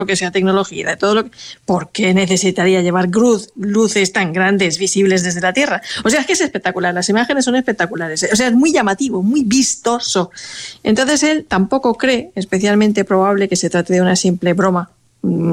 que sea tecnología, de todo lo que... ¿Por qué necesitaría llevar luces tan grandes visibles desde la Tierra? O sea, es que es espectacular, las imágenes son espectaculares, o sea, es muy llamativo, muy vistoso. Entonces él tampoco cree especialmente probable que se trate de una simple broma